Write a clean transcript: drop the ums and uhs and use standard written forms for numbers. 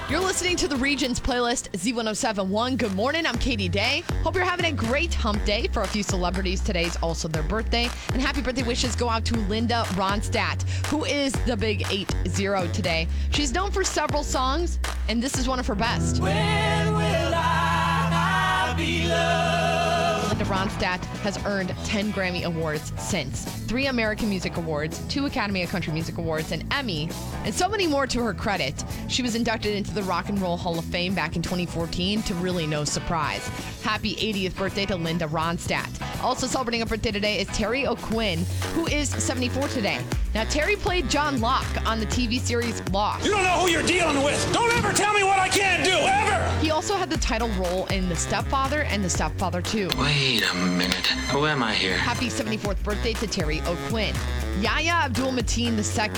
You're listening to the Regions playlist, Z1071. Good morning, I'm Katie Day. Hope you're having a great hump day. For a few celebrities, today's also their birthday. And happy birthday wishes go out to Linda Ronstadt, who is the big 8-0 today. She's known for several songs, and this is one of her best. When will I be loved? Linda Ronstadt has earned 10 Grammy Awards since, 3 American Music Awards, 2 Academy of Country Music Awards, an Emmy, and so many more to her credit. She was inducted into the Rock and Roll Hall of Fame back in 2014 to really no surprise. Happy 80th birthday to Linda Ronstadt. Also celebrating a birthday today is Terry O'Quinn, who is 74 today. Now, Terry played John Locke on the TV series Lost. You don't know who you're dealing with. Don't ever tell me what I can't do, ever! He also had the title role in The Stepfather and The Stepfather 2. Wait a minute. Who am I here? Happy 74th birthday to Terry O'Quinn. Yahya Abdul-Mateen II